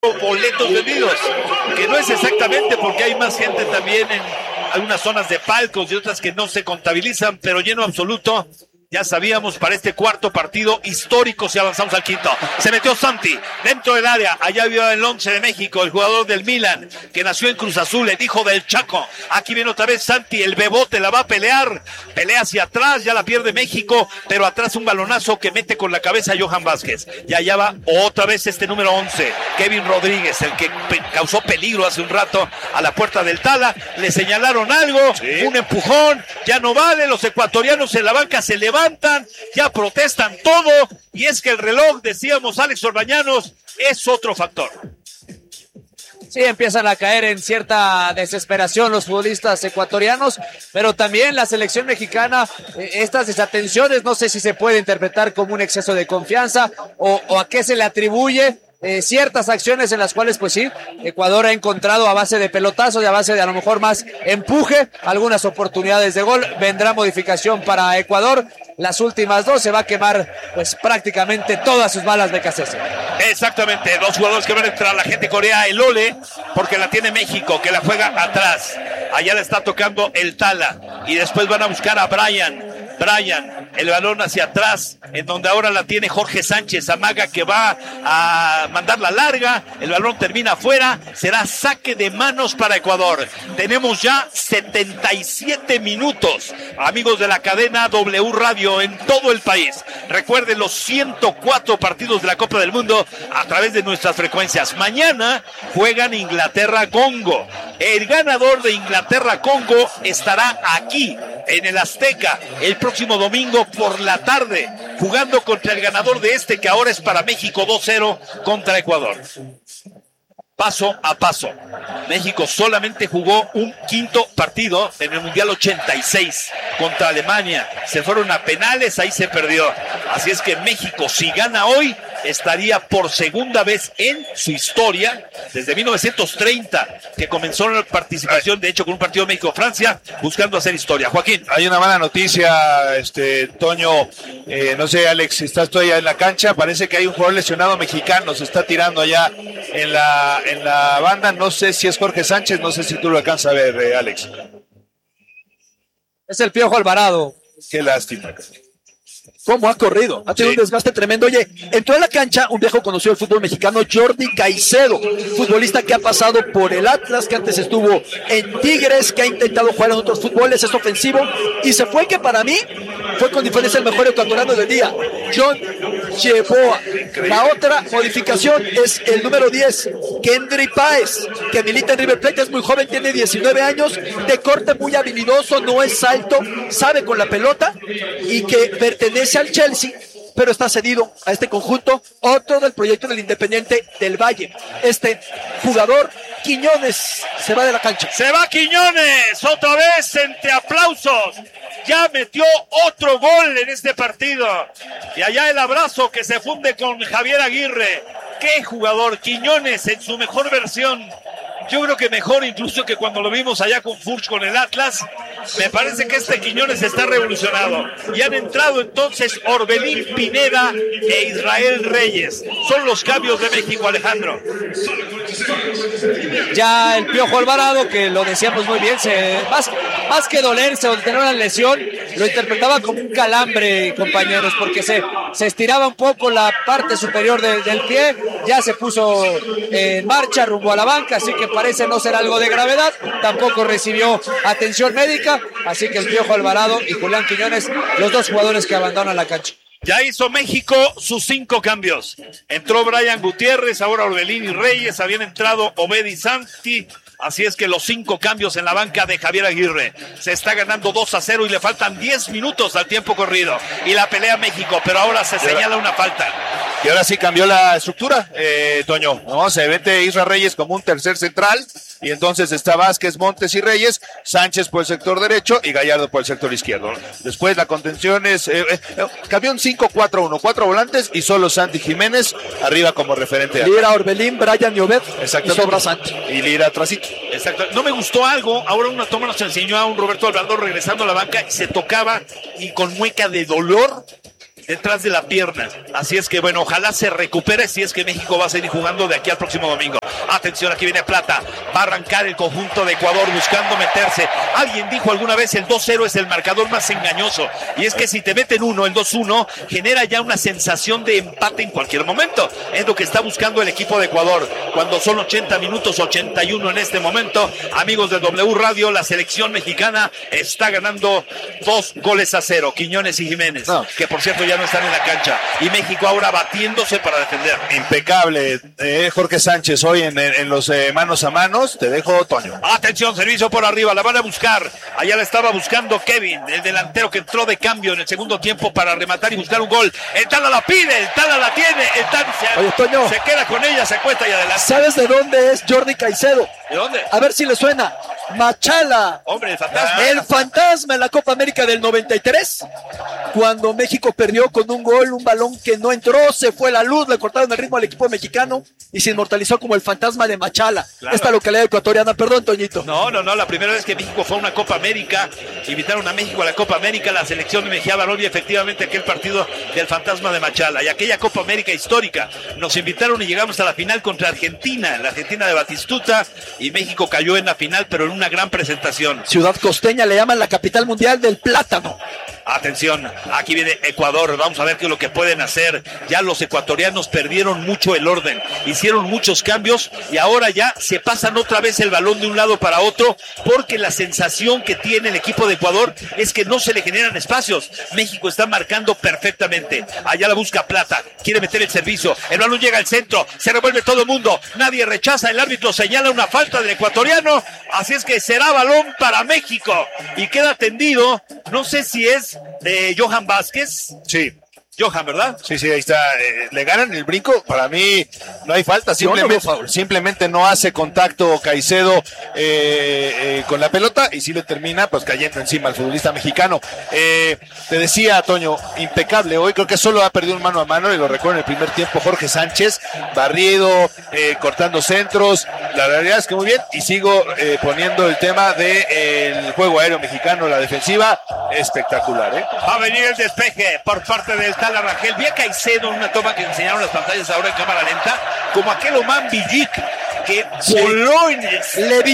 boletos vendidos, que no es exactamente porque hay más gente también en algunas zonas de palcos y otras que no se contabilizan, pero lleno absoluto. Ya sabíamos, para este cuarto partido histórico, si avanzamos al quinto. Se metió Santi dentro del área. Allá vio el 11 de México, el jugador del Milan, que nació en Cruz Azul, el hijo del Chaco. Aquí viene otra vez Santi, el bebote, la va a pelear. Pelea hacia atrás, ya la pierde México, pero atrás un balonazo que mete con la cabeza a Johan Vázquez. Y allá va otra vez este número 11, Kevin Rodríguez, el que causó peligro hace un rato a la puerta del Tala. Le señalaron algo, sí. Un empujón, ya no vale. Los ecuatorianos en la banca se levantan, ya protestan todo, y es que el reloj, decíamos Alex Orbañanos, es otro factor. Sí, empiezan a caer en cierta desesperación los futbolistas ecuatorianos, pero también la selección mexicana, estas desatenciones, no sé si se puede interpretar como un exceso de confianza o a qué se le atribuye. Ciertas acciones en las cuales, pues sí, Ecuador ha encontrado a base de pelotazos y a base de a lo mejor más empuje, algunas oportunidades de gol. Vendrá modificación para Ecuador. Las últimas dos se va a quemar pues prácticamente todas sus balas de Cassese. Exactamente, dos jugadores que van a entrar, la gente corea el Ole, porque la tiene México, que la juega atrás. Allá le está tocando el Tala, y después van a buscar a Brian, el balón hacia atrás, en donde ahora la tiene Jorge Sánchez, amaga que va a mandar la larga, el balón termina afuera, será saque de manos para Ecuador. Tenemos ya 77 minutos, amigos de la cadena W Radio en todo el país. Recuerden los 104 partidos de la Copa del Mundo a través de nuestras frecuencias. Mañana juegan Inglaterra-Congo. El ganador de Inglaterra-Congo estará aquí, en el Azteca, el próximo domingo por la tarde, jugando contra el ganador de este, que ahora es para México 2-0 contra Ecuador. Paso a paso. México solamente jugó un quinto partido en el Mundial 86 contra Alemania. Se fueron a penales, ahí se perdió. Así es que México, si gana hoy, estaría por segunda vez en su historia, desde 1930, que comenzó la participación, de hecho, con un partido México-Francia, buscando hacer historia. Joaquín. Hay una mala noticia, Toño, no sé, Alex, si estás todavía en la cancha, parece que hay un jugador lesionado mexicano, se está tirando allá en la banda, no sé si es Jorge Sánchez, no sé si tú lo alcanzas a ver, Alex. Es el Piojo Alvarado. Qué lástima. ¿Cómo ha corrido? Ha tenido un desgaste tremendo. Oye, entró en la cancha un viejo conocido del fútbol mexicano, Jordi Caicedo, futbolista que ha pasado por el Atlas, que antes estuvo en Tigres, que ha intentado jugar en otros fútboles, es ofensivo, y se fue, que para mí fue con diferencia el mejor ecuatoriano del día, John Yeboah. La otra modificación es el número 10, Kendry Páez, que milita en River Plate, es muy joven, tiene 19 años, de corte muy habilidoso, no es alto, sabe con la pelota, y que pertenece al Chelsea, pero está cedido a este conjunto, otro del proyecto del Independiente del Valle. Este jugador, Quiñones, se va de la cancha. Se va Quiñones, otra vez entre aplausos. Ya metió otro gol en este partido. Y allá el abrazo que se funde con Javier Aguirre. ¡Qué jugador! Quiñones en su mejor versión. Yo creo que mejor incluso que cuando lo vimos allá con Furch con el Atlas. Me parece que este Quiñones está revolucionado. Y han entrado entonces Orbelín Pineda e Israel Reyes. Son los cambios de México, Alejandro. Ya el Piojo Alvarado, que lo decíamos muy bien, más que dolerse o tener una lesión, lo interpretaba como un calambre, compañeros, porque se estiraba un poco la parte superior del pie, ya se puso en marcha rumbo a la banca, así que parece no ser algo de gravedad, tampoco recibió atención médica, así que el Piojo Alvarado y Julián Quiñones, los dos jugadores que abandonan la cancha. Ya hizo México sus 5 cambios. Entró Brian Gutiérrez, ahora Orbelín y Reyes, habían entrado Obed y Santi. Así es que los 5 cambios en la banca de Javier Aguirre. Se está ganando 2-0 y le faltan 10 minutos al tiempo corrido. Y la pelea México, pero ahora se señala una falta. Y ahora sí cambió la estructura, Toño, ¿no? Se vete Isra Reyes como un tercer central, y entonces está Vázquez, Montes y Reyes, Sánchez por el sector derecho y Gallardo por el sector izquierdo. Después la contención es, cambió un 5-4-1, 4 volantes y solo Santi Jiménez arriba como referente. Lira, Orbelín, Brian y Obed, y sobra Santi. Y Lira atrásito. Exacto. No me gustó algo, ahora una toma nos enseñó a un Roberto Alvarado regresando a la banca y se tocaba y con mueca de dolor detrás de la pierna. Así es que bueno, ojalá se recupere si es que México va a seguir jugando de aquí al próximo domingo. Atención, aquí viene Plata. Va a arrancar el conjunto de Ecuador buscando meterse. Alguien dijo alguna vez el 2-0 es el marcador más engañoso. Y es que si te meten uno, el 2-1, genera ya una sensación de empate en cualquier momento. Es lo que está buscando el equipo de Ecuador. Cuando son 80 minutos, 81 en este momento. Amigos de W Radio, la selección mexicana está ganando 2-0. Quiñones y Jiménez, que por cierto ya no están en la cancha. Y México ahora batiéndose para defender. Impecable, Jorge Sánchez, hoy en los manos a manos. Te dejo, Toño. Atención, servicio por arriba, la van a buscar. Allá la estaba buscando Kevin, el delantero que entró de cambio en el segundo tiempo para rematar y buscar un gol. El Tala la pide, el Tala la tiene, el Tala se queda con ella, se acuesta y adelante. ¿Sabes de dónde es Jordi Caicedo? ¿De dónde? A ver si le suena. Machala. Hombre, el fantasma. El fantasma en la Copa América del 93. Cuando México perdió con un gol, un balón que no entró, se fue la luz, le cortaron el ritmo al equipo mexicano y se inmortalizó como el fantasma de Machala. Claro. Esta localidad ecuatoriana, perdón, Toñito. No, la primera vez que México fue a una Copa América, invitaron a México a la Copa América, la selección de Mejía Barón y efectivamente aquel partido del fantasma de Machala. Y aquella Copa América histórica, nos invitaron y llegamos a la final contra Argentina, la Argentina de Batistuta, y México cayó en la final, pero en una gran presentación. Ciudad costeña, le llaman la capital mundial del plátano. Atención, aquí viene Ecuador, vamos a ver qué es lo que pueden hacer. Ya los ecuatorianos perdieron mucho el orden, hicieron muchos cambios y ahora ya se pasan otra vez el balón de un lado para otro, porque la sensación que tiene el equipo de Ecuador es que no se le generan espacios. México está marcando perfectamente, allá la busca Plata, quiere meter el servicio, el balón llega al centro, se revuelve todo el mundo, nadie rechaza, el árbitro señala una falta del ecuatoriano, así es que será balón para México y queda tendido, no sé si es de Johan Vázquez. Sí. Johan, ¿verdad? Sí, ahí está. Le ganan el brinco. Para mí no hay falta. Simplemente no hace contacto Caicedo con la pelota y sí le termina pues cayendo encima al futbolista mexicano. Te decía, Toño, impecable. Hoy creo que solo ha perdido un mano a mano y lo recuerdo en el primer tiempo Jorge Sánchez, barrido, cortando centros. La realidad es que muy bien. Y sigo poniendo el tema del juego aéreo mexicano, la defensiva, espectacular. Va a venir el despeje por parte del Tala Rangel. Vi a Caicedo en una toma que enseñaron las pantallas ahora en cámara lenta, como aquel Oman Villic que voló en el...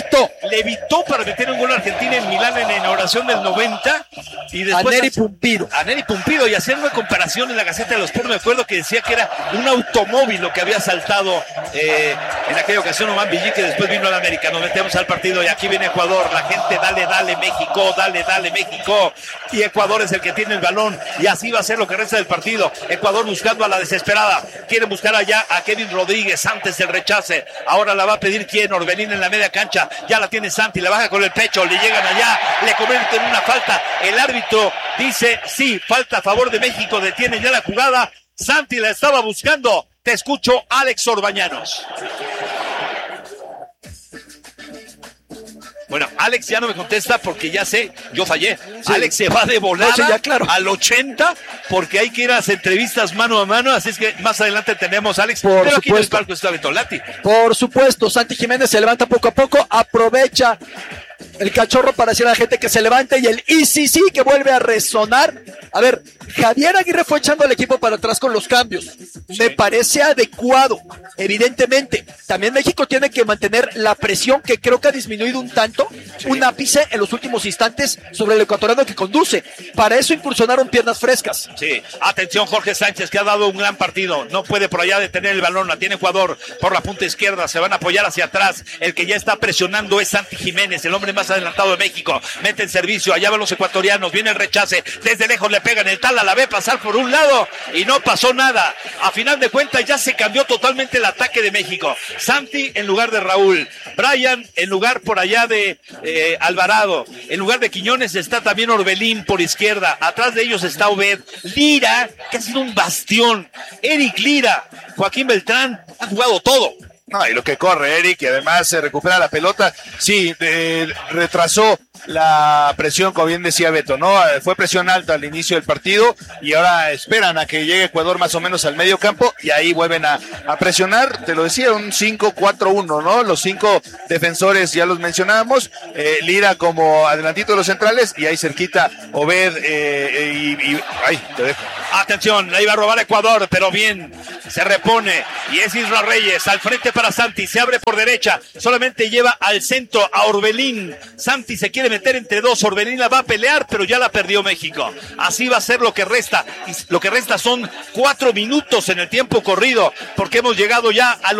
Levitó para meter un gol a Argentina en Milán en la inauguración del 90 y después a Neri Pumpido y hacer una comparación en la Gaceta de los Sports. Me acuerdo que decía que era un automóvil lo que había saltado en aquella ocasión Oman Villic, que después vino al América. Nos metemos al partido y aquí viene Ecuador, la gente dale México, dale México, y Ecuador es el que tiene el balón y así va a ser lo que resta del partido. Ecuador buscando a la desesperada, quiere buscar allá a Kevin Rodríguez antes del rechace, ahora la va a pedir quién, Orbelín en la media cancha, ya la tiene Santi, la baja con el pecho, le llegan allá, le cometen una falta, el árbitro dice sí, falta a favor de México, detiene ya la jugada, Santi la estaba buscando, te escucho, Alex Orbañanos. Bueno, Alex ya no me contesta porque ya sé, yo fallé. Sí. Alex se va de volada al 80 porque hay que ir a las entrevistas mano a mano, así es que más adelante tenemos a Alex. Pero aquí en el palco está Betolati. Por supuesto, Santi Jiménez se levanta poco a poco, aprovecha el cachorro para decir a la gente que se levante y el sí que vuelve a resonar. A ver, Javier Aguirre fue echando al equipo para atrás con los cambios. Sí. Me parece adecuado, evidentemente. También México tiene que mantener la presión que creo que ha disminuido un tanto, un ápice en los últimos instantes sobre el ecuatoriano que conduce. Para eso incursionaron piernas frescas. Sí, atención Jorge Sánchez que ha dado un gran partido. No puede por allá detener el balón, la tiene Ecuador por la punta izquierda, se van a apoyar hacia atrás. El que ya está presionando es Santi Jiménez, el hombre más adelantado de México, mete el servicio, allá van los ecuatorianos, viene el rechace, desde lejos le pegan, el Tala la ve pasar por un lado y no pasó nada. A final de cuentas ya se cambió totalmente el ataque de México. Santi en lugar de Raúl, Brian en lugar por allá de Alvarado, en lugar de Quiñones está también Orbelín por izquierda, atrás de ellos está Obed, Lira, que ha sido un bastión, Eric Lira, Joaquín Beltrán, han jugado todo. No, y lo que corre Eric, y además se recupera la pelota, sí, retrasó la presión, como bien decía Beto, ¿no? Fue presión alta al inicio del partido y ahora esperan a que llegue Ecuador más o menos al medio campo y ahí vuelven a presionar, te lo decía, un 5-4-1, ¿no? Los 5 defensores ya los mencionábamos, Lira como adelantito de los centrales y ahí cerquita Obed ahí te dejo. Atención, la iba a robar Ecuador, pero bien, se repone. Y es Isra Reyes, al frente para Santi, se abre por derecha, solamente lleva al centro a Orbelín. Santi se quiere meter entre dos, Orbelín la va a pelear, pero ya la perdió México. Así va a ser lo que resta. Y lo que resta son 4 minutos en el tiempo corrido, porque hemos llegado ya al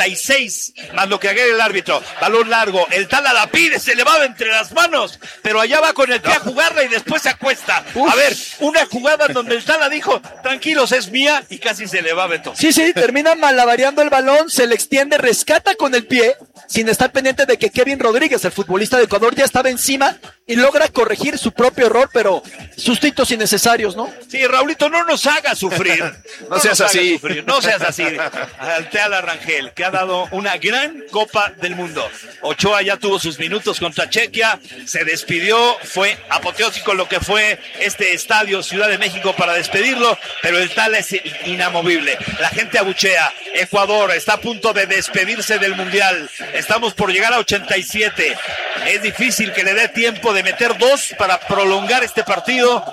86, más lo que agrega el árbitro. Balón largo, el Tala la pide, se le va entre las manos, pero allá va con el pie a jugarla y después se acuesta. A ver, una jugada en donde el Tala dijo, tranquilos, es mía, y casi se le va Beto. Sí, termina malabareando el balón, se le extiende, rescata con el pie, sin estar pendiente de que Kevin Rodríguez, el futbolista de Ecuador, ya estaba encima y logra corregir su propio error, pero sustitos innecesarios, ¿no? Sí, Raulito, no nos haga sufrir. No seas así. No seas así. Al Tala Rangel, que ha dado una gran Copa del Mundo. Ochoa ya tuvo sus minutos contra Chequia, se despidió, fue apoteósico lo que fue este estadio Ciudad de México para despedirlo, pero el Tala es inamovible. La gente abuchea. Ecuador está a punto de despedirse del Mundial. Estamos por llegar a 87. Es difícil que le dé tiempo de meter 2 para prolongar este partido,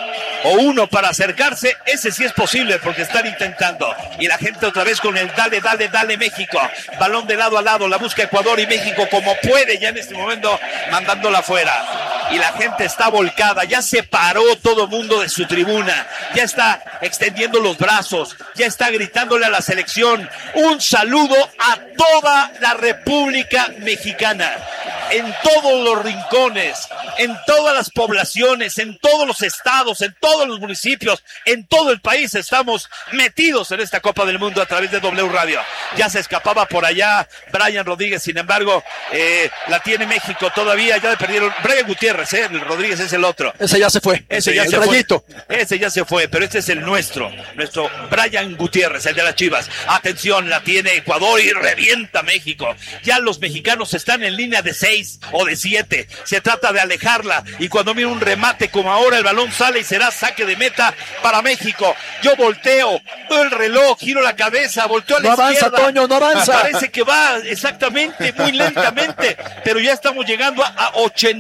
o 1 para acercarse. Ese sí es posible porque están intentando. Y la gente otra vez con el dale México. Balón de lado a lado, la busca Ecuador y México como puede ya en este momento mandándola afuera. Y la gente está volcada, ya se paró todo mundo de su tribuna, ya está extendiendo los brazos, ya está gritándole a la selección un saludo a toda la República Mexicana, en todos los rincones, en todas las poblaciones, en todos los estados, en todos los municipios, en todo el país estamos metidos en esta Copa del Mundo a través de W Radio. Ya se escapaba por allá Brian Rodríguez, sin embargo, la tiene México todavía, ya le perdieron. Brian Gutiérrez, el Rodríguez es el otro. Ese ya se fue. Ese ya se fue. Ese ya se fue, pero este es el nuestro Brian Gutiérrez, el de las Chivas. Atención, la tiene Ecuador y revienta México. Ya los mexicanos están en línea de 6 o de 7. Se trata de alejarla y cuando mira un remate como ahora, el balón sale y será saque de meta para México. Yo volteo, veo el reloj, giro la cabeza, volteo a la izquierda. No avanza, Toño, no avanza. Parece que va exactamente, muy lentamente, pero ya estamos llegando a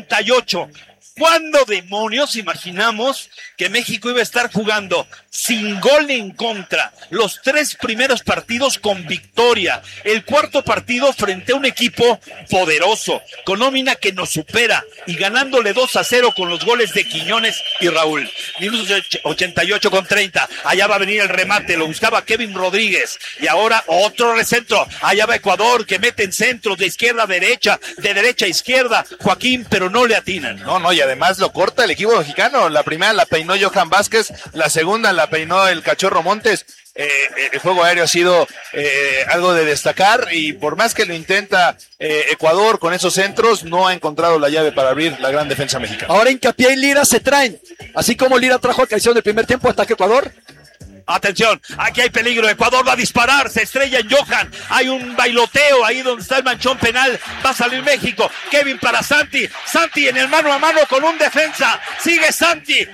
88. ¿Cuándo demonios imaginamos que México iba a estar jugando sin gol en contra los 3 primeros partidos con victoria, el cuarto partido frente a un equipo poderoso, con nómina que nos supera y ganándole 2-0 con los goles de Quiñones y Raúl? Minutos 88 con 30, allá va a venir el remate, lo buscaba Kevin Rodríguez y ahora otro recentro, allá va Ecuador que mete en centros de izquierda a derecha, de derecha a izquierda, Joaquín, pero no le atinan. No, y además lo corta el equipo mexicano. La primera la peinó Johan Vázquez, la segunda la peinó el Cachorro Montes. El juego aéreo ha sido algo de destacar y por más que lo intenta Ecuador con esos centros, no ha encontrado la llave para abrir la gran defensa mexicana. Ahora Hincapié y Lira se traen, así como Lira trajo a Caicedo en el primer tiempo, ataque Ecuador. Atención, aquí hay peligro, Ecuador va a disparar, se estrella en Johan, hay un bailoteo ahí donde está el manchón penal, va a salir México, Kevin para Santi en el mano a mano con un defensa, sigue Santi,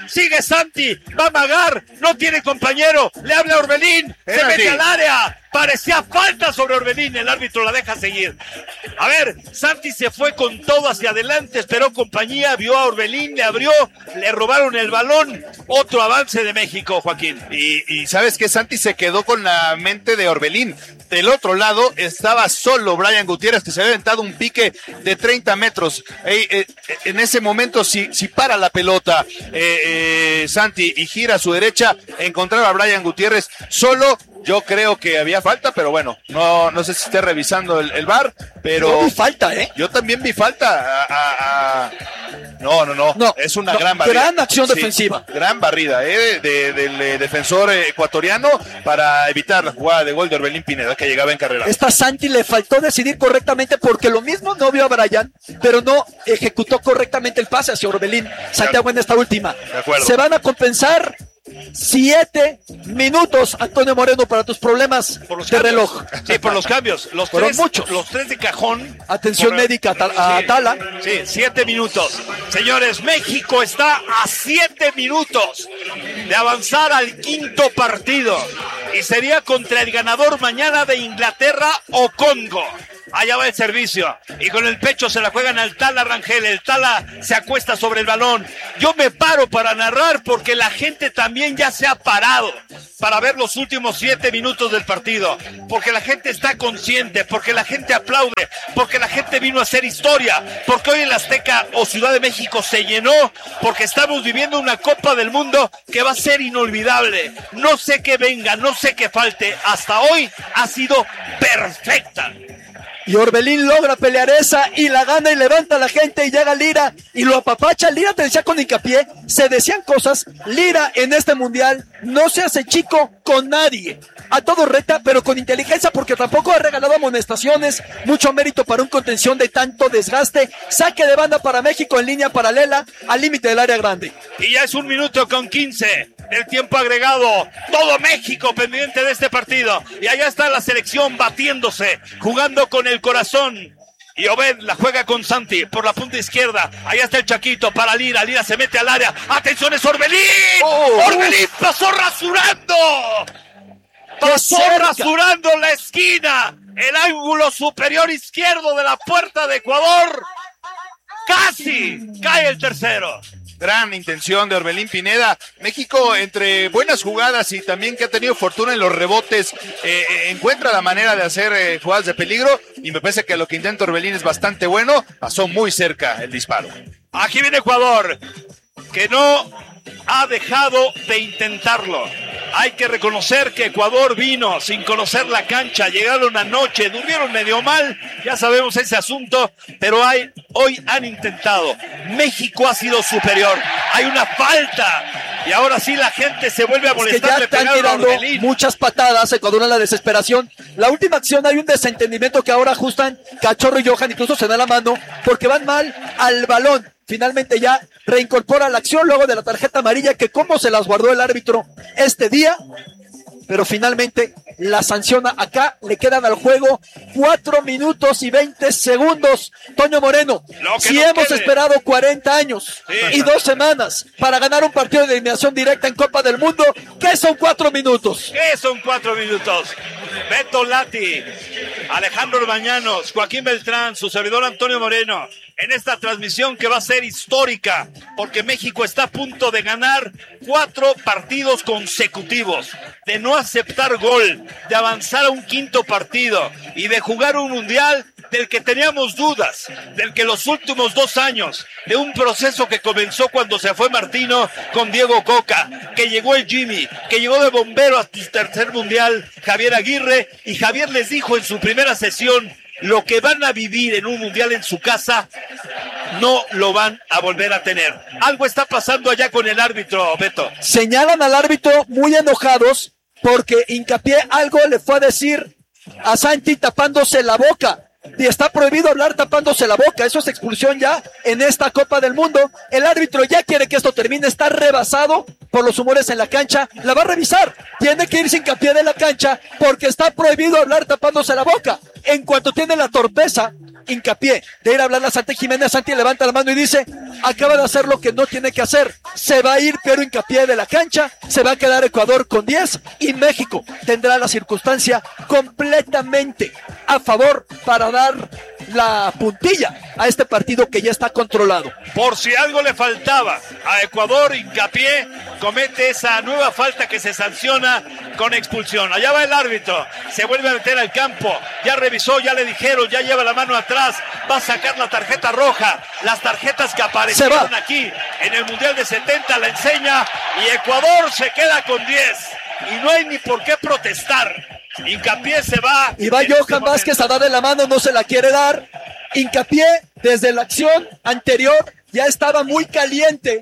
va a amagar, no tiene compañero, le habla a Orbelín, se mete al área, parecía falta sobre Orbelín, el árbitro la deja seguir. A ver, Santi se fue con todo hacia adelante, esperó compañía, vio a Orbelín, le abrió, le robaron el balón, otro avance de México, Joaquín. Y ¿sabes qué? Santi se quedó con la mente de Orbelín. Del otro lado estaba solo Brian Gutiérrez, que se había aventado un pique de 30 metros. En ese momento, si para la pelota Santi y gira a su derecha, encontrar a Brian Gutiérrez solo, yo creo que había falta, pero bueno, no sé si esté revisando el VAR, pero... Yo vi falta, Yo también vi falta No, es una gran barrida. Gran acción defensiva. Gran barrida del defensor ecuatoriano para evitar la jugada de gol de Orbelín Pineda, que llegaba en carrera. Esta Santi le faltó decidir correctamente porque lo mismo no vio a Brian, pero no ejecutó correctamente el pase hacia Orbelín Santiago en esta última. De acuerdo. Se van a compensar 7 minutos, Antonio Moreno, para tus problemas de reloj. Sí, por los cambios. Los tres de cajón. Atención médica a Tala. Sí, 7 minutos. Señores, México está a 7 minutos de avanzar al quinto partido. Y sería contra el ganador mañana de Inglaterra o Congo. allá va el servicio, y con el pecho se la juegan al Tala Rangel, el Tala se acuesta sobre el balón. Yo me paro para narrar porque la gente también ya se ha parado para ver los últimos 7 minutos del partido, porque la gente está consciente, porque la gente aplaude, porque la gente vino a hacer historia, porque hoy el Azteca o Ciudad de México se llenó, porque estamos viviendo una Copa del Mundo que va a ser inolvidable. No sé qué venga, no sé qué falte, hasta hoy ha sido perfecta. Y Orbelín logra pelear esa y la gana y levanta a la gente y llega Lira y lo apapacha. Lira te decía con hincapié, se decían cosas. Lira en este mundial no se hace chico con nadie. A todo reta, pero con inteligencia porque tampoco ha regalado amonestaciones. Mucho mérito para un contención de tanto desgaste. Saque de banda para México en línea paralela al límite del área grande. Y ya es 1 minuto con 15 del tiempo agregado. Todo México pendiente de este partido. Y allá está la selección batiéndose, jugando con el corazón. Y Obed la juega con Santi por la punta izquierda. Allá está el Chaquito para Lira. Lira se mete al área. ¡Atención, es Orbelín! ¡Orbelín pasó rasurando! Pasó rasurando la esquina. El ángulo superior izquierdo de la puerta de Ecuador. Casi cae el tercero. Gran intención de Orbelín Pineda. México, entre buenas jugadas y también que ha tenido fortuna en los rebotes, encuentra la manera de hacer jugadas de peligro, y me parece que lo que intenta Orbelín es bastante bueno. Pasó muy cerca el disparo. Aquí viene Ecuador, que no ha dejado de intentarlo. Hay que reconocer que Ecuador vino sin conocer la cancha, llegaron anoche, durmieron medio mal, ya sabemos ese asunto, pero hoy han intentado. México ha sido superior, hay una falta, y ahora sí la gente se vuelve a molestar. Es que ya están tirando muchas patadas, Ecuador en la desesperación. La última acción hay un desentendimiento que ahora ajustan Cachorro y Johan, incluso se da la mano, porque van mal al balón. Finalmente ya reincorpora la acción luego de la tarjeta amarilla que como se las guardó el árbitro este día, pero finalmente la sanciona acá. Le quedan al juego 4 minutos y 20 segundos. Toño Moreno, si hemos esperado 40 años y 2 semanas para ganar un partido de eliminación directa en Copa del Mundo, ¿qué son 4 minutos? ¿Qué son 4 minutos? Beto Lati, Alejandro Orbañanos, Joaquín Beltrán, su servidor Antonio Moreno, en esta transmisión que va a ser histórica, porque México está a punto de ganar 4 partidos consecutivos, de no aceptar gol, de avanzar a un 5º partido y de jugar un mundial del que teníamos dudas, del que los últimos 2 años, de un proceso que comenzó cuando se fue Martino con Diego Coca, que llegó el Jimmy, que llegó de bombero hasta su 3er mundial Javier Aguirre, y Javier les dijo en su primera sesión: lo que van a vivir en un mundial en su casa, no lo van a volver a tener. Algo está pasando allá con el árbitro, Beto. Señalan al árbitro muy enojados porque Hincapié algo le fue a decir a Santi tapándose la boca. Y está prohibido hablar tapándose la boca. Eso es expulsión ya en esta Copa del Mundo. El árbitro ya quiere que esto termine. Está rebasado por los humores en la cancha. La va a revisar. Tiene que irse Hincapié de la cancha porque está prohibido hablar tapándose la boca. En cuanto tiene la torpeza Hincapié de ir a hablar a Santi Jiménez, Santi levanta la mano y dice: acaba de hacer lo que no tiene que hacer. Se va a ir Piero Hincapié de la cancha. Se va a quedar Ecuador con 10 y México tendrá la circunstancia completamente a favor para dar la puntilla a este partido que ya está controlado. Por si algo le faltaba a Ecuador, Hincapié comete esa nueva falta que se sanciona con expulsión. Allá va el árbitro, se vuelve a meter al campo, ya revisó, ya le dijeron, ya lleva la mano atrás, va a sacar la tarjeta roja, las tarjetas que aparecieron aquí en el Mundial de 70 la enseña, y Ecuador se queda con 10 y no hay ni por qué protestar. Hincapié se va. Y va Johan Vázquez a darle la mano, no se la quiere dar. Hincapié desde la acción anterior ya estaba muy caliente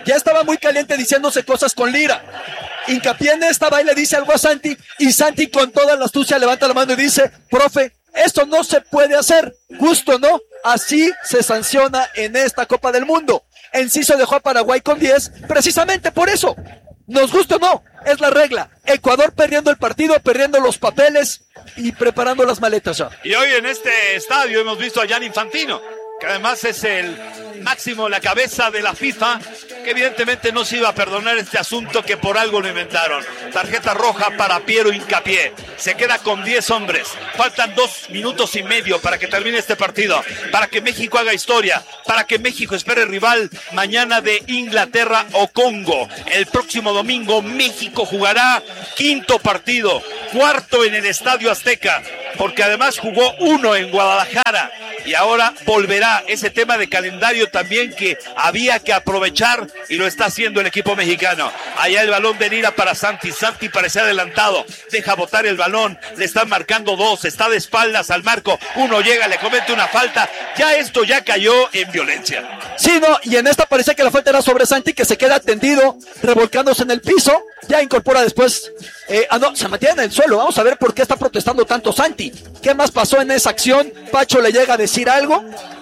diciéndose cosas con Lira. Hincapié en esta va y le dice algo a Santi, y Santi con toda la astucia levanta la mano y dice: profe, esto no se puede hacer, justo no, así se sanciona en esta Copa del Mundo. Enciso dejó a Paraguay con 10, precisamente por eso. Nos gusta o no, es la regla. Ecuador perdiendo el partido, perdiendo los papeles y preparando las maletas ya. Y hoy en este estadio hemos visto a Gianni Infantino, que además es el máximo, la cabeza de la FIFA, que evidentemente no se iba a perdonar este asunto, que por algo lo inventaron. Tarjeta roja para Piero Hincapié. Se queda con 10 hombres. Faltan 2 minutos y medio para que termine este partido, para que México haga historia, para que México espere rival mañana de Inglaterra o Congo. El próximo domingo México jugará 5º partido, 4º en el Estadio Azteca, porque además jugó 1 en Guadalajara. Y ahora volverá ese tema de calendario también que había que aprovechar, y lo está haciendo el equipo mexicano. Allá el balón de Lira para Santi. Santi parece adelantado, deja botar el balón, le están marcando 2, está de espaldas al marco, 1 llega, le comete una falta. Ya esto ya cayó en violencia. Sí, no, y en esta parece que la falta era sobre Santi, que se queda tendido, revolcándose en el piso. Ya incorpora después, no, se mantiene en el suelo. Vamos a ver por qué está protestando tanto Santi. ¿Qué más pasó en esa acción? ¿Pacho le llega a decir algo?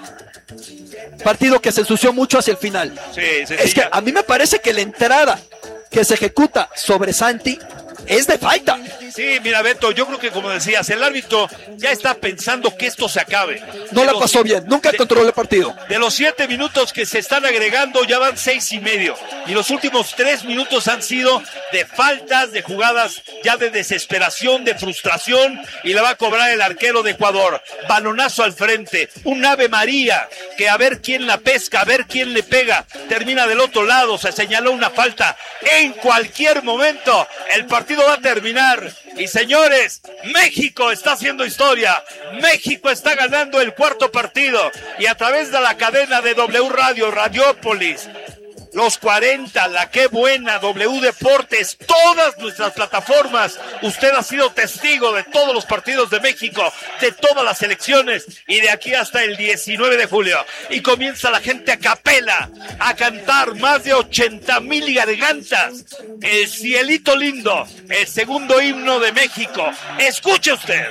Partido que se ensució mucho hacia el final. Es que a mí me parece que la entrada que se ejecuta sobre Santi es de falta. Sí, mira, Beto, yo creo que, como decías, el árbitro ya está pensando que esto se acabe. No la pasó bien, nunca controló el partido. De los 7 minutos que se están agregando, ya van 6:30. Y los últimos 3 minutos han sido de faltas, de jugadas ya de desesperación, de frustración. Y la va a cobrar el arquero de Ecuador. Balonazo al frente, un Ave María, que a ver quién la pesca, a ver quién le pega. Termina del otro lado, se señaló una falta. En cualquier momento, el partido va a terminar. Y señores, México está haciendo historia. México está ganando el 4º partido. Y a través de la cadena de W Radio, Radiópolis, Los 40, La Qué Buena, W Deportes, todas nuestras plataformas. Usted ha sido testigo de todos los partidos de México, de todas las selecciones, y de aquí hasta el 19 de julio. Y comienza la gente a capela a cantar, más de 80,000 gargantas. El Cielito Lindo, el segundo himno de México. Escuche usted.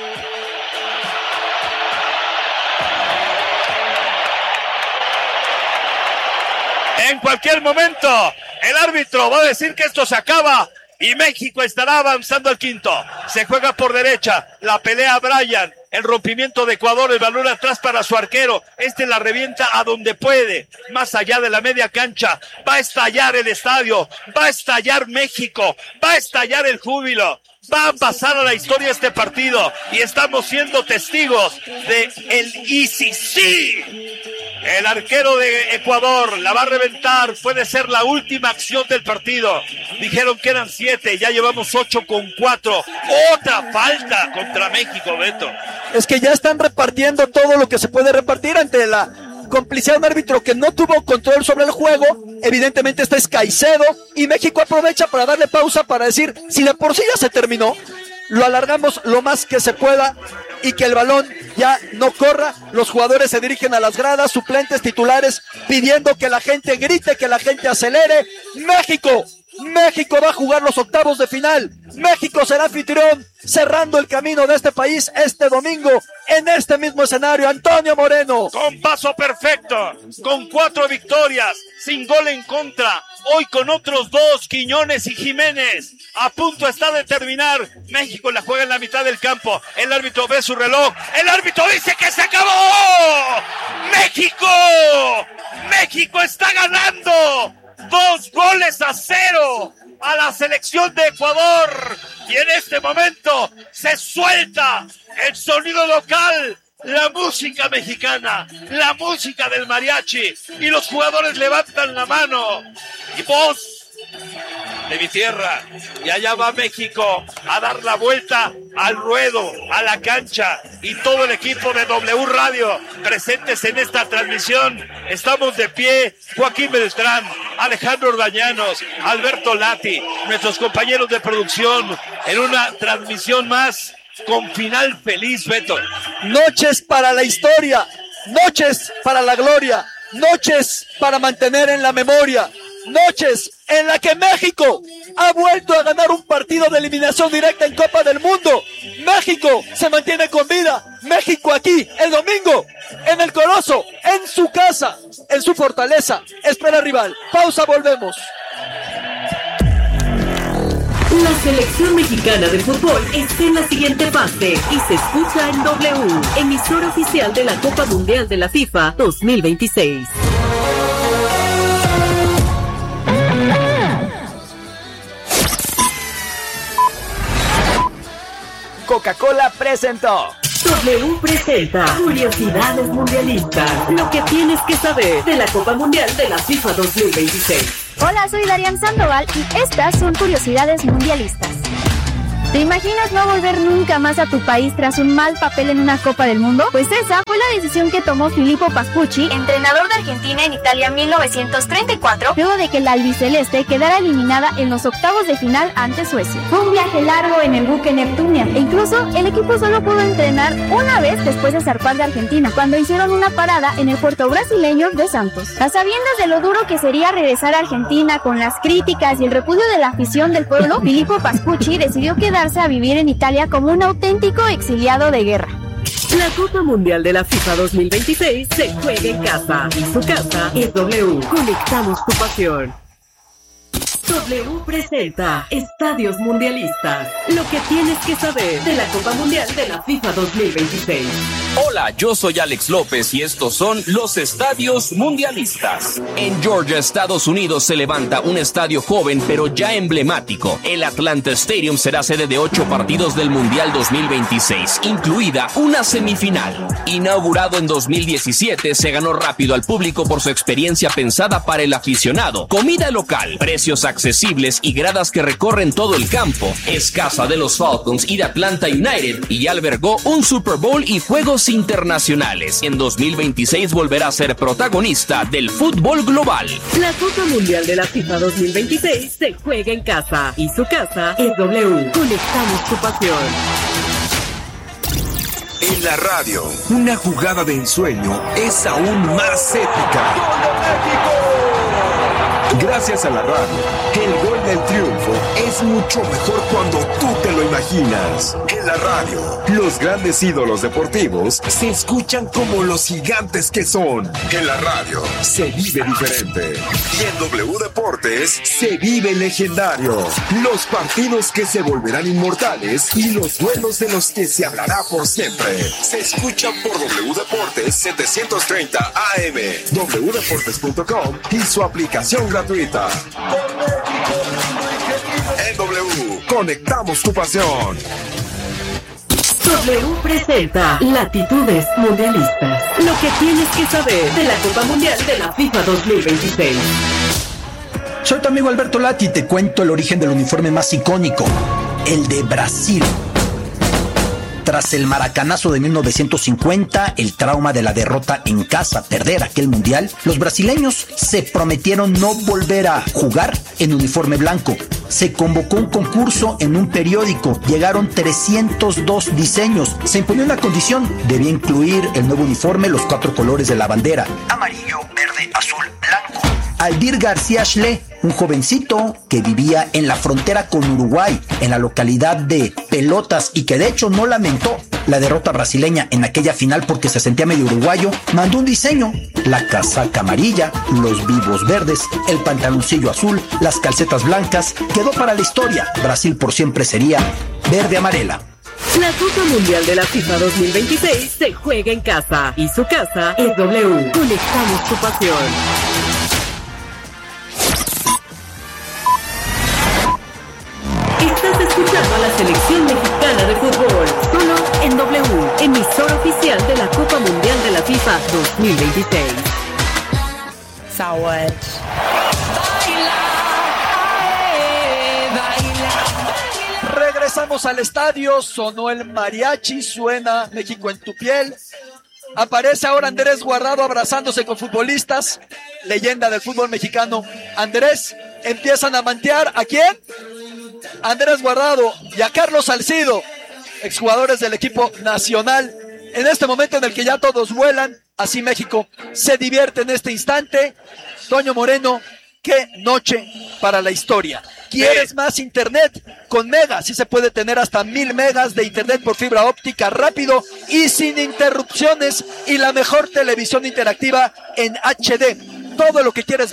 En cualquier momento, el árbitro va a decir que esto se acaba y México estará avanzando al 5º. Se juega por derecha, la pelea Bryan, el rompimiento de Ecuador, el balón atrás para su arquero. La revienta a donde puede, más allá de la media cancha. Va a estallar el estadio, va a estallar México, va a estallar el júbilo. Va a pasar a la historia este partido y estamos siendo testigos de el ICC. El arquero de Ecuador la va a reventar, puede ser la última acción del partido. Dijeron que eran 7, ya llevamos 8:4. Otra falta contra México, Beto. Es que ya están repartiendo todo lo que se puede repartir ante la complicidad de un árbitro que no tuvo control sobre el juego. Evidentemente este es Caicedo y México aprovecha para darle pausa, para decir, si de por sí ya se terminó, lo alargamos lo más que se pueda y que el balón ya no corra. Los jugadores se dirigen a las gradas, suplentes, titulares, pidiendo que la gente grite, que la gente acelere. México va a jugar los octavos de final. México será anfitrión, cerrando el camino de este país este domingo en este mismo escenario. Antonio Moreno. Con paso perfecto, con 4 victorias, sin gol en contra. Hoy con otros 2, Quiñones y Jiménez. A punto está de terminar. México la juega en la mitad del campo. El árbitro ve su reloj. El árbitro dice que se acabó. ¡México! ¡México está ganando! 2-0 a la selección de Ecuador. Y en este momento se suelta el sonido local, la música mexicana, la música del mariachi, y los jugadores levantan la mano. Y voz de mi tierra, y allá va México a dar la vuelta al ruedo, a la cancha, y todo el equipo de W Radio presentes en esta transmisión. Estamos de pie, Joaquín Beltrán, Alejandro Ordañanos, Alberto Lati, nuestros compañeros de producción, en una transmisión más con final feliz, Beto. Noches para la historia, noches para la gloria, noches para mantener en la memoria, noches en la que México ha vuelto a ganar un partido de eliminación directa en Copa del Mundo. México se mantiene con vida. México aquí el domingo en el Coloso, en su casa, en su fortaleza. Espera rival. Pausa, volvemos. La selección mexicana de fútbol está en la siguiente fase y se escucha en W, emisora oficial de la Copa Mundial de la FIFA 2026. Coca-Cola presentó. W presenta Curiosidades Mundialistas. Lo que tienes que saber de la Copa Mundial de la FIFA 2026. Hola, soy Darian Sandoval y estas son Curiosidades Mundialistas. ¿Te imaginas no volver nunca más a tu país tras un mal papel en una Copa del Mundo? Pues esa fue la decisión que tomó Filippo Pascucci, entrenador de Argentina en Italia 1934, luego de que la albiceleste quedara eliminada en los octavos de final ante Suecia. Fue un viaje largo en el buque Neptunia e incluso el equipo solo pudo entrenar una vez después de zarpar de Argentina, cuando hicieron una parada en el puerto brasileño de Santos. A sabiendas de lo duro que sería regresar a Argentina con las críticas y el repudio de la afición del pueblo, Filippo Pascucci decidió quedarse a vivir en Italia como un auténtico exiliado de guerra. La Copa Mundial de la FIFA 2026 se juega en casa y su casa es W. Conectamos tu pasión. W presenta Estadios Mundialistas. Lo que tienes que saber de la Copa Mundial de la FIFA 2026. Hola, yo soy Alex López y estos son los Estadios Mundialistas. En Georgia, Estados Unidos, se levanta un estadio joven pero ya emblemático. El Atlanta Stadium será sede de 8 partidos del Mundial 2026, incluida una semifinal. Inaugurado en 2017, se ganó rápido al público por su experiencia pensada para el aficionado. Comida local, precios accesibles y gradas que recorren todo el campo. Es casa de los Falcons y de Atlanta United y albergó un Super Bowl y juegos internacionales. En 2026 volverá a ser protagonista del fútbol global. La Copa Mundial de la FIFA 2026 se juega en casa y su casa es W. Conectamos tu pasión. En la radio, una jugada de ensueño es aún más épica. Gracias a la radio, el gol del triunfo es mucho mejor cuando tú te lo imaginas. En la radio, los grandes ídolos deportivos se escuchan como los gigantes que son. En la radio, se vive diferente. Y en W Deportes, se vive legendario. Los partidos que se volverán inmortales y los duelos de los que se hablará por siempre. Se escuchan por W Deportes 730 AM, wdeportes.com y su aplicación gratuita. En W, conectamos tu pasión. W presenta Latitudes Mundialistas. Lo que tienes que saber de la Copa Mundial de la FIFA 2026. Soy tu amigo Alberto Lati y te cuento el origen del uniforme más icónico, el de Brasil. Tras el maracanazo de 1950, el trauma de la derrota en casa, perder aquel mundial, los brasileños se prometieron no volver a jugar en uniforme blanco. Se convocó un concurso en un periódico, llegaron 302 diseños. Se imponió una condición, debía incluir el nuevo uniforme, los 4 colores de la bandera: amarillo, verde, azul, blanco. Aldir García Schle, un jovencito que vivía en la frontera con Uruguay, en la localidad de Pelotas, y que de hecho no lamentó la derrota brasileña en aquella final porque se sentía medio uruguayo, mandó un diseño: la casaca amarilla, los vivos verdes, el pantaloncillo azul, las calcetas blancas. Quedó para la historia. Brasil por siempre sería verde amarela. La Copa Mundial de la FIFA 2026 se juega en casa y su casa es W. Conectamos tu pasión. Estás escuchando a la selección mexicana de fútbol, solo en W, emisora oficial de la Copa Mundial de la FIFA 2026. Saúde. Regresamos al estadio, sonó el mariachi, suena México en tu piel. Aparece ahora Andrés Guardado abrazándose con futbolistas, leyenda del fútbol mexicano. Andrés, empiezan a mantear, ¿a quién? Andrés Guardado y a Carlos Salcido, exjugadores del equipo nacional. En este momento en el que ya todos vuelan, así México se divierte en este instante. Toño Moreno, qué noche para la historia. ¿Quieres más internet? Con Mega, sí se puede tener hasta 1000 megas de internet por fibra óptica rápido y sin interrupciones, y la mejor televisión interactiva en HD. Todo lo que quieres ver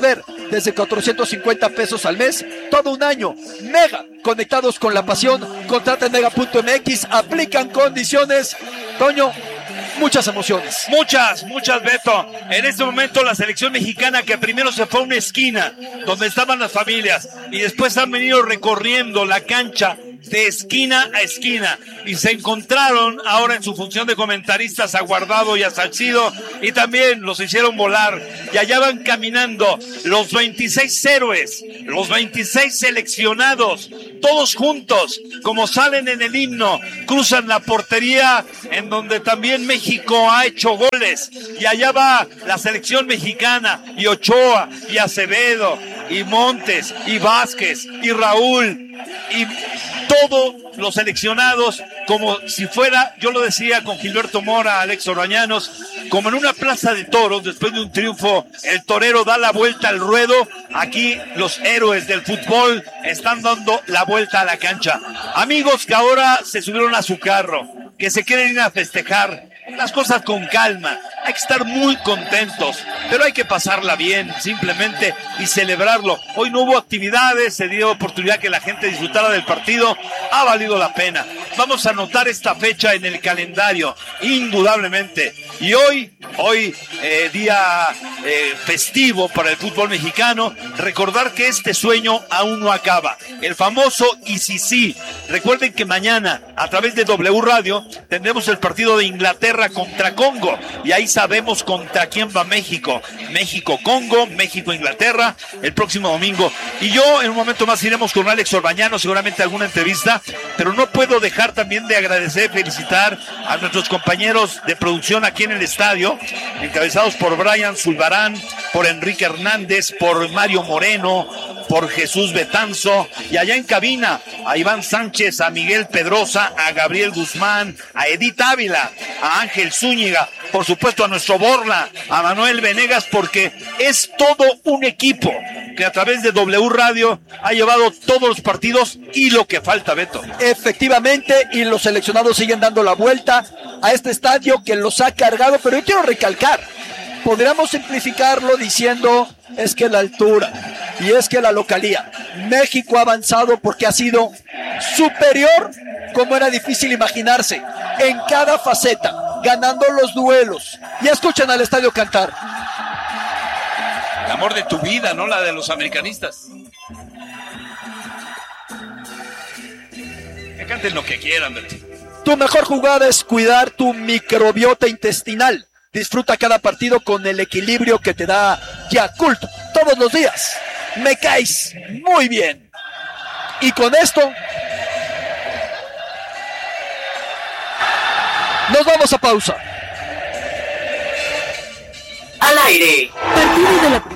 desde 450 pesos al mes, todo un año. Mega, conectados con la pasión, contrata en mega.mx, aplican condiciones. Toño, muchas emociones. Muchas, Beto. En este momento la selección mexicana, que primero se fue a una esquina donde estaban las familias y después han venido recorriendo la cancha de esquina a esquina y se encontraron ahora en su función de comentaristas a Guardado y a Salcido, y también los hicieron volar, y allá van caminando los 26 héroes, los 26 seleccionados, todos juntos, como salen en el himno, cruzan la portería en donde también México ha hecho goles, y allá va la selección mexicana, y Ochoa, y Acevedo, y Montes, y Vázquez, y Raúl, y todos los seleccionados, como si fuera, yo lo decía con Gilberto Mora, Alex Orbañanos, como en una plaza de toros, después de un triunfo, el torero da la vuelta al ruedo. Aquí los héroes del fútbol están dando la vuelta a la cancha. Amigos que ahora se subieron a su carro, que se quieren ir a festejar, las cosas con calma, hay que estar muy contentos, pero hay que pasarla bien, simplemente, y celebrarlo. Hoy no hubo actividades, se dio oportunidad que la gente disfrutara del partido, ha valido la pena. Vamos a anotar esta fecha en el calendario, indudablemente. Y hoy día festivo para el fútbol mexicano, recordar que este sueño aún no acaba. El famoso y sí. Recuerden que mañana, a través de W Radio, tendremos el partido de Inglaterra contra Congo, y ahí sabemos contra quién va México. México-Congo, México-Inglaterra, el próximo domingo. Y yo en un momento más iremos con Alex Orbañano, seguramente alguna entrevista, pero no puedo dejar también de agradecer, felicitar a nuestros compañeros de producción aquí en el estadio, encabezados por Brian Zulbarán, por Enrique Hernández, por Mario Moreno, por Jesús Betanzo, y allá en cabina a Iván Sánchez, a Miguel Pedrosa, a Gabriel Guzmán, a Edith Ávila, a Ángel Zúñiga, por supuesto a nuestro Borla, a Manuel Venegas, porque es todo un equipo que a través de W Radio ha llevado todos los partidos y lo que falta, Beto. Efectivamente, y los seleccionados siguen dando la vuelta a este estadio que los ha cargado, pero yo quiero recalcar, podríamos simplificarlo diciendo, es que la altura y es que la localía. México ha avanzado porque ha sido superior, como era difícil imaginarse, en cada faceta, ganando los duelos. Ya escuchan al estadio cantar. El amor de tu vida, no la de los americanistas. Que canten lo que quieran, Beto. Tu mejor jugada es cuidar tu microbiota intestinal. Disfruta cada partido con el equilibrio que te da Yakult todos los días. Me caes muy bien. Y con esto nos vamos a pausa. Al aire. Partido de la